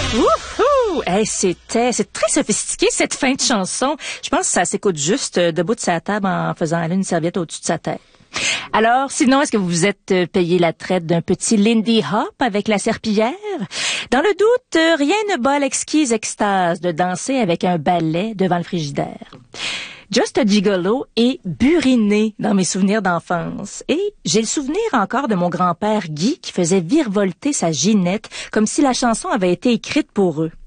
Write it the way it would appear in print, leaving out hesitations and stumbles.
Wouhou! Hey, c'est très sophistiqué, cette fin de chanson. Je pense que ça s'écoute juste debout de sa table en faisant aller une serviette au-dessus de sa tête. Alors, sinon, est-ce que vous vous êtes payé la traite d'un petit Lindy Hop avec la serpillière? Dans le doute, rien ne bat l'exquise extase de danser avec un balai devant le frigidaire. Just a Gigolo est buriné dans mes souvenirs d'enfance. Et j'ai le souvenir encore de mon grand-père Guy qui faisait virevolter sa Ginette comme si la chanson avait été écrite pour eux.